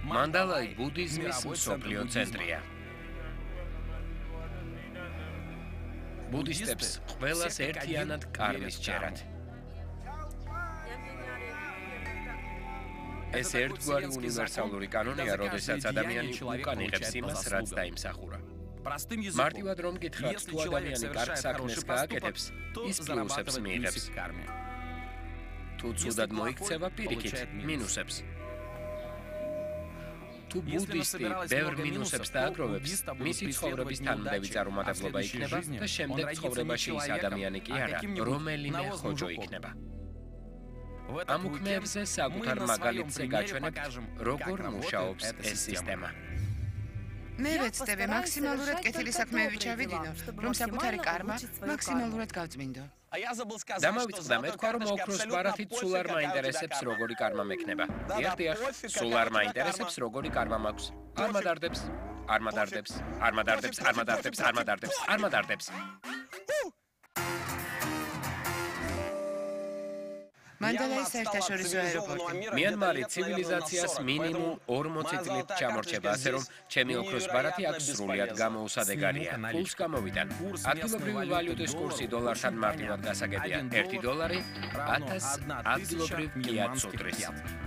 მანდალაი ბუდიზმის მსოფლიო ცენტრია. ბუდისტებს ყველას ერთიანად კარმის ჯერათ. ეს ერთგვარი უნივერსალური კანონია, როდესაც ადამიანი უკან იღებს იმას, რაც დაიმსახურა. მარტივად რომ გითხრათ, თუ ადამიანი კარგ საქმეს გააკეთებს, ის პლუსებს მიიღებს. თუ ცუდად მოიქცევა, პირიქით, მინუსებს. თუ ბუდისტი ბევრ მინუსებს დააგროვებს, მისი ცხოვრების თანმდევი წარუმატებლობა იქნება და შემდეგ ცხოვრებაში ის ადამიანი კი არა, რომელიმე ხოჯო იქნება. ამ უქმეებზე საკუთარ მაგალითზე გაჩვენებთ, როგორ მუშაობს ეს სისტემა. მე ვეცდები მაქსიმალურად კეთილი საქმეები ჩავიდინო, რომ საკუთარი კარმა მაქსიმალურად გავწმინდო. დამავიწყდა მე თქვა, რომ ოქროს ბარათით სულ არ მაინტერესებს, როგორი კარმა მექნება. დიახ, სულ არ მაინტერესებს, როგორი კარმა მაქვს. არ მადარდებს, არ მადარდებს, არ მადარდებს, არ მადარდებს, არ მადარდებს, არ მადარდებს. მანდალაის საერთაშორისო აეროპორტი. მიანმარი ცივილიზაციას მინიმუმ 40 წლით ჩამორჩება, ასე რომ ჩემი ოქროს ბარათი აქ სრულიად გამოუსადეგარია. ფულს გამოვიდან. ადგილობრივი ვალუტის კურსი დოლართან მარტივად გასაგებია. $1 1000 ადგილობრივ კიატსუტრის.